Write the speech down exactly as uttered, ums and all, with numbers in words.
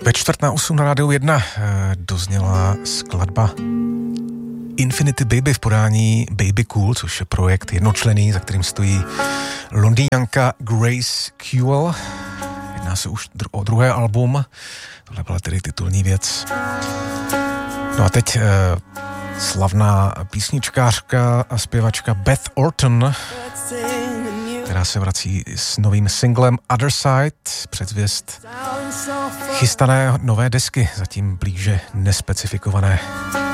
Ve čtvrt na osm na Rádiu jedna dozněla skladba Infinity Baby v podání Baby Cool, což je projekt jednočlenný, za kterým stojí Londýňanka Grace Kuehl. Jedná se už o druhé album, tohle byla tedy titulní věc. No a teď eh, slavná písničkářka a zpěvačka Beth Orton, která se vrací s novým singlem Other Side, předzvěst chystané nové desky, zatím blíže nespecifikované.